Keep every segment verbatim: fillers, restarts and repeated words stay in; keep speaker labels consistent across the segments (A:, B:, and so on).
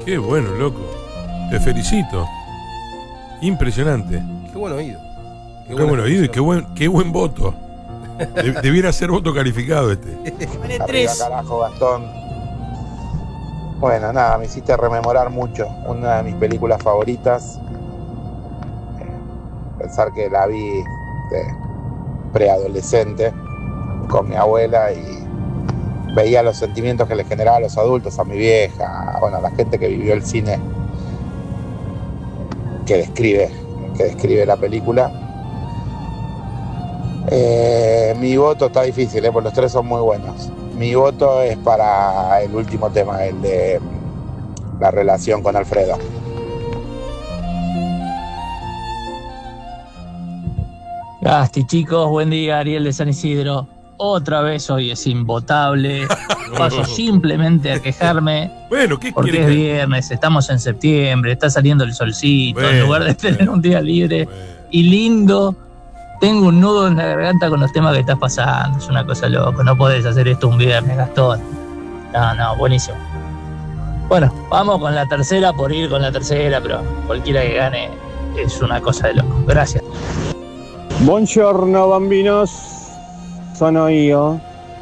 A: Qué bueno, loco. Te felicito. Impresionante.
B: Qué buen oído.
A: Qué, qué buen oído y qué buen, qué buen voto. De, debiera ser voto calificado este.
C: Vale tres.
D: Arriba, carajo, Gastón. Bueno, nada, me hiciste rememorar mucho. Una de mis películas favoritas. Pensar que la vi de preadolescente con mi abuela y veía los sentimientos que le generaba a los adultos, a mi vieja, bueno, a la gente que vivió el cine que describe, que describe la película. Eh, mi voto está difícil, ¿eh? Porque los tres son muy buenos. Mi voto es para el último tema, el de la relación con Alfredo.
E: Gasti, chicos, buen día, Ariel de San Isidro. Otra vez hoy es invotable. Paso simplemente a quejarme.
A: Bueno, ¿qué
E: porque es viernes, estamos en septiembre, está saliendo el solcito.
A: Bueno,
E: en lugar de tener
A: bueno,
E: un día libre
A: bueno.
E: y lindo, tengo un nudo en la garganta con los temas que estás pasando. Es una cosa loca. No podés hacer esto un viernes, Gastón. No, no, buenísimo. Bueno, vamos con la tercera por ir con la tercera, pero cualquiera que gane es una cosa de loco. Gracias.
F: Buongiorno bambinos, sono io,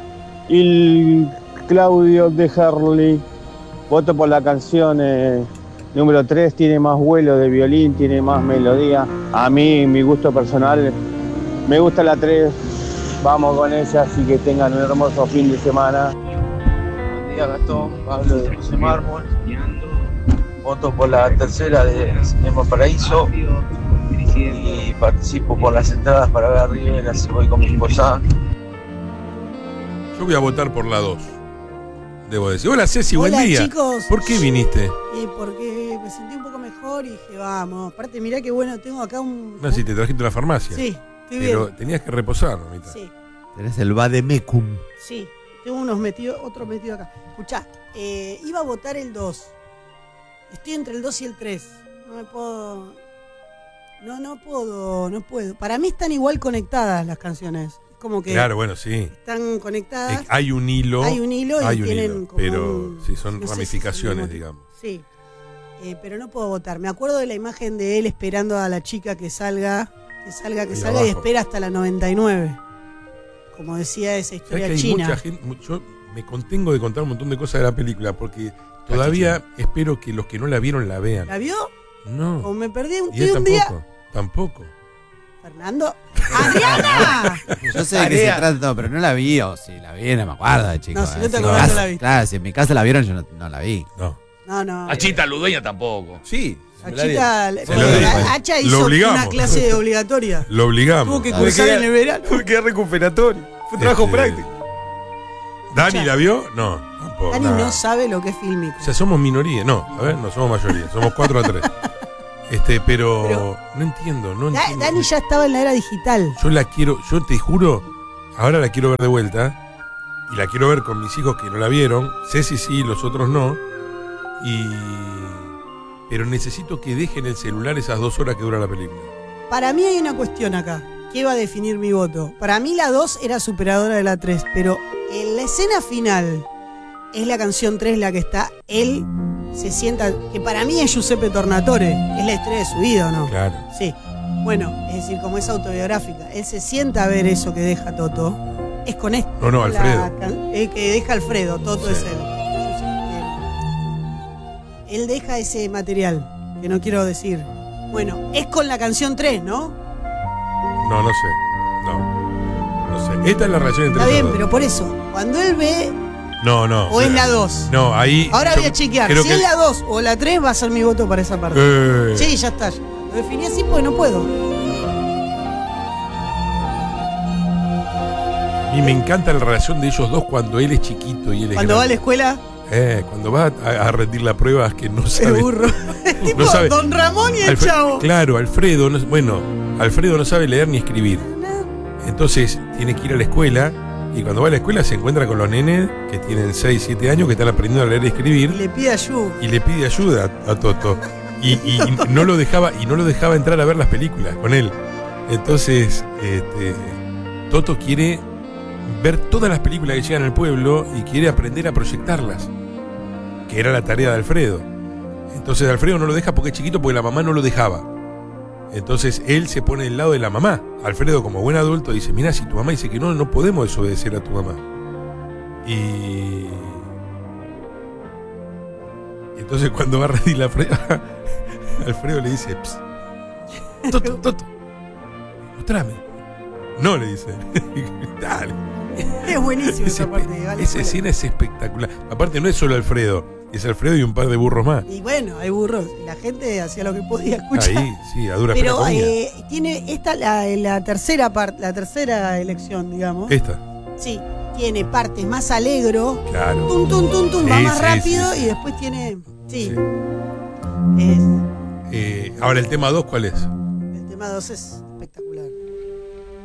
F: il Claudio de Herli. Voto por la canción eh, número tres, tiene más vuelo de violín, tiene más melodía. A mí, mi gusto personal, me gusta la tres, vamos con ella, así que tengan un hermoso fin de semana.
G: Buen día, Gastón, Pablo de José Mármol. Voto por la tercera de Cinema Paraíso y participo por las entradas para ver a River, así voy con mi esposa.
A: Yo voy a votar por la dos. Debo decir. Hola Ceci,
C: Hola,
A: buen día.
C: Chicos.
A: ¿Por qué viniste?
C: Y porque me sentí un poco mejor y dije, vamos. Aparte, mirá qué bueno, tengo acá un...
A: No, si te trajiste a la farmacia.
C: Sí, estoy
A: Pero
C: bien.
A: tenías que reposar, mamita.
C: Sí,
H: Tenés el vademecum.
C: sí. Tengo unos metidos, otros metidos acá. Escuchá, eh, iba a votar el dos. Estoy entre el dos y el tres. No me puedo... No, no puedo, no puedo. Para mí están igual conectadas las canciones. Como que
A: Claro, bueno, sí.
C: están conectadas.
A: Eh, hay un hilo.
C: Hay un hilo y
A: hay un
C: tienen
A: hilo,
C: como
A: pero
C: un-
A: sí, son
C: no sé si
A: ramificaciones,
C: es un-
A: digamos.
C: Sí. Eh, pero no puedo votar. Me acuerdo de la imagen de él esperando a la chica que salga, que salga, que
A: Ahí
C: salga y
A: abajo.
C: espera hasta la noventa y nueve. Como decía esa
A: ¿Sabés
C: historia
A: que hay
C: china.
A: mucha gente? mu- Yo me contengo de contar un montón de cosas de la película porque todavía espero que los que no la vieron la vean.
C: ¿La vio?
A: No.
C: O me perdí un,
A: Y él
C: un
A: tampoco.
C: día.
A: Tampoco.
C: Fernando. ¡Adriana!
H: Yo sé de qué se trata, no, pero no la vi, o si la vi, no me acuerdo, chicos.
C: No, si no te
H: Eh, en
C: acordás,
H: casa-
C: no la vi.
H: Claro, si en mi casa la vieron, yo no, no la vi.
A: No.
C: No, no.
B: Achita Ludueña tampoco.
A: Sí.
C: Achita,
A: Se lo digo.
C: Hacha
A: Lo
C: hizo
A: obligamos.
C: una clase obligatoria.
A: Lo obligamos.
C: Tuvo que
A: Ah.
C: cursar en el verano.
B: Tuve que recuperatorio. Fue trabajo
A: Este,
B: práctico.
A: ¿Dani la vio? No, tampoco.
C: Dani
A: Nah.
C: no sabe lo que es fílmico.
A: O sea, somos minoría. No, a ver, no somos mayoría. Somos cuatro a tres. Este, pero,
C: Pero-
A: no entiendo, no
C: Da-
A: entiendo.
C: Dani ya estaba en la era digital.
A: Yo la quiero, yo te juro, ahora la quiero ver de vuelta. Y la quiero ver con mis hijos que no la vieron. Ceci sí, los otros no. Y. Pero necesito que dejen el celular esas dos horas que dura la película.
C: Para mí hay una cuestión acá. ¿Qué va a definir mi voto? Para mí la dos era superadora de la tres, pero en la escena final es la canción tres la que está. Él se sienta, que para mí es Giuseppe Tornatore, es la historia de su vida, ¿o no?
A: Claro.
C: Sí. Bueno, es decir, como es autobiográfica, él se sienta a ver eso que deja Toto. Es con esto.
A: No, no, Alfredo.
C: El que deja Alfredo, Toto
A: Sí.
C: es él. Él deja ese material, que no quiero decir. Bueno, es con la canción tres, ¿no?
A: No, no sé. No. No sé. Esta es la relación entre
C: Está bien,
A: ellos dos.
C: pero por eso, cuando él ve,
A: No, no.
C: o es la dos.
A: No, ahí.
C: Ahora
A: yo
C: voy a chequear.
A: creo
C: Si
A: que-
C: es la dos o la tres, va a ser mi voto para esa parte.
A: Eh.
C: Sí, ya está. Lo definí así porque no puedo.
A: A mí me encanta la relación de ellos dos cuando él es chiquito y él es
C: Cuando va a la
A: grande.
C: escuela,
A: Eh, cuando va a, a rendir las pruebas que no sabe.
C: es burro. tipo
A: No sabe.
C: Don Ramón y el
A: Alfre-
C: chavo.
A: Claro, Alfredo, no- bueno, Alfredo no sabe leer ni escribir. Entonces tiene que ir a la escuela y cuando va a la escuela se encuentra con los nenes que tienen seis, siete años que están aprendiendo a leer y
C: Y
A: escribir
C: le pide ayuda.
A: y le pide ayuda a, a Toto. Y, y- y no lo dejaba y no lo dejaba entrar a ver las películas con él. Entonces, este, Toto quiere ver todas las películas que llegan al pueblo y quiere aprender a proyectarlas, que era la tarea de Alfredo. Entonces Alfredo no lo deja porque es chiquito, porque la mamá no lo dejaba. Entonces él se pone del lado de la mamá. Alfredo, como buen adulto, dice, mira, si tu mamá dice que no, no podemos desobedecer a tu mamá. Y... Entonces cuando va a rendir la prueba, Alfredo le dice, Psst, Toto, Toto, mostrame. No, le dice. Dale.
C: Es buenísimo esa parte. Vale,
A: esa escena es espectacular. Aparte no es solo Alfredo, es Alfredo y un par de burros más.
C: Y bueno, hay burros. La gente hacía lo que podía escuchar.
A: Ahí, sí, a dura
C: Pero
A: pena
C: eh, tiene esta la, la tercera parte, la tercera elección, digamos.
A: Esta.
C: Sí, tiene partes más alegro.
A: Claro.
C: Tum, tum, tum, tum,
A: Sí,
C: va más
A: sí,
C: rápido
A: sí, sí.
C: y después tiene. Sí.
A: Sí.
C: Es,
A: Eh, ahora el tema dos, ¿cuál es?
C: el tema dos es